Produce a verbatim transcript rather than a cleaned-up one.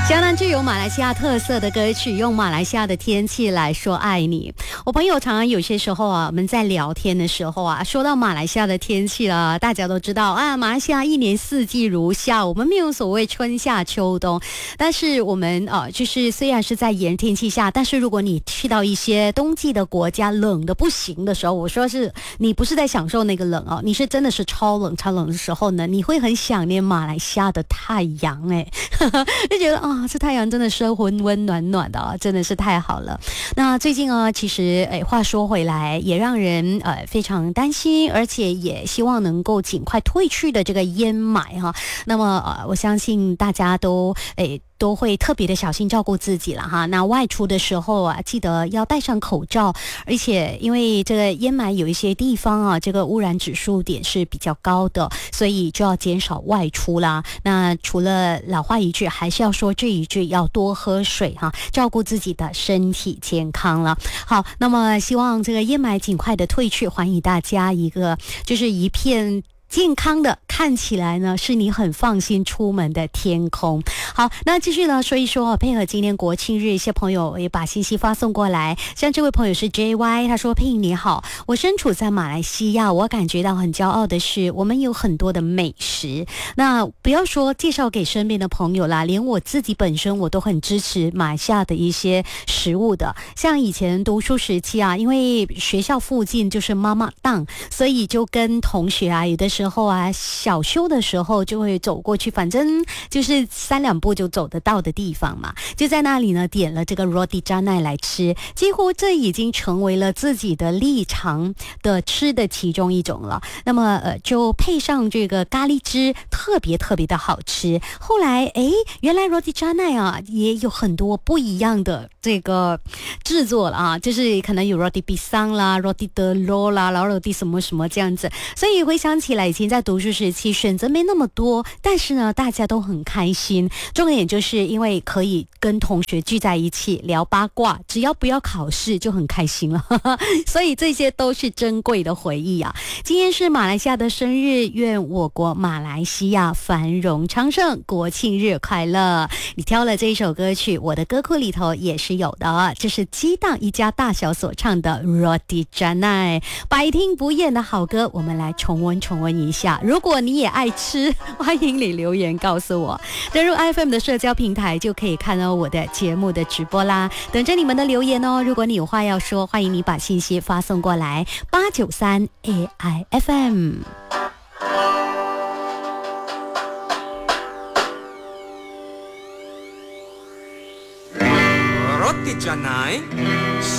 相当具有马来西亚特色的歌曲，用马来西亚的天气来说爱你。我朋友常常有些时候啊，我们在聊天的时候啊，说到马来西亚的天气了，大家都知道啊，马来西亚一年四季如夏，我们没有所谓春夏秋冬。但是我们呃，就是虽然是在炎天气下，但是如果你去到一些冬季的国家，冷的不行的时候，我说是你不是在享受那个冷哦，你是真的是超冷超冷的时候呢，你会很想念马来西亚的太阳哎，就觉得啊。啊，这太阳真的是温温暖暖的啊，真的是太好了。那最近啊，其实诶，话说回来，也让人呃非常担心，而且也希望能够尽快退去的这个烟霾哈。那么呃，我相信大家都诶。都会特别的小心照顾自己了哈。那外出的时候啊，记得要戴上口罩，而且因为这个烟霾有一些地方啊，这个污染指数点是比较高的，所以就要减少外出啦。那除了老话一句，还是要说这一句，要多喝水哈，照顾自己的身体健康了。好，那么希望这个烟霾尽快的退去，还给大家一个就是一片健康的，看起来呢是你很放心出门的天空。好，那继续呢说一说，配合今天国庆日，一些朋友也把信息发送过来。像这位朋友是 J Y， 他说：“佩莹你好，我身处在马来西亚，我感觉到很骄傲的是，我们有很多的美食。那不要说介绍给身边的朋友啦，连我自己本身我都很支持马来西亚的一些食物的。像以前读书时期啊，因为学校附近就是妈妈档，所以就跟同学啊，有的时候啊，小休的时候就会走过去，反正就是三两步就走得到的地方嘛，就在那里呢点了这个 Roti Canai 来吃，几乎这已经成为了自己的日常的吃的其中一种了。那么呃，就配上这个咖喱汁，特别特别的好吃。后来诶，原来 Roti Canai 啊也有很多不一样的这个制作了啊，就是可能有 Roti Pisang 啦 Roti Telur 啦，然后 Roti 什么什么这样子。所以回想起来，以前在读书时期选择没那么多，但是呢大家都很开心。重点就是因为可以跟同学聚在一起聊八卦，只要不要考试就很开心了所以这些都是珍贵的回忆啊。今天是马来西亚的生日，愿我国马来西亚繁荣昌盛，国庆日快乐。你挑了这一首歌曲，我的歌库里头也是有的，这是激荡一家大小所唱的 Roti Canai， 百听不厌的好歌，我们来重温重温一下。如果你也爱吃，欢迎你留言告诉我，登入 F M 的社交平台就可以看到我的节目的直播啦，等着你们的留言哦。如果你有话要说，欢迎你把信息发送过来八九三 A I F M。 Roti Canai